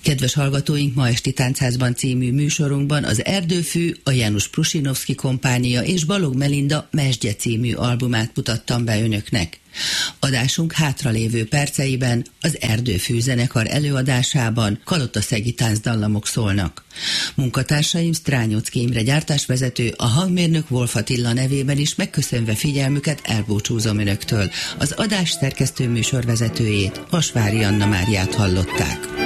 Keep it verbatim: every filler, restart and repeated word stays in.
Kedves hallgatóink, ma esti Táncházban című műsorunkban az Erdőfű, a János Prusinovszky kompánia és Balogh Melinda Mesdje című albumát mutattam be önöknek. Adásunk hátralévő perceiben az Erdőfű zenekar előadásában kalotaszegi táncdallamok szólnak. Munkatársaim Strányocki Imre gyártásvezető, a hangmérnök Wolf Attila nevében is megköszönve figyelmüket elbúcsúzom önöktől. Az adás szerkesztő műsorvezetőjét, Vasvári Anna Máriát hallották.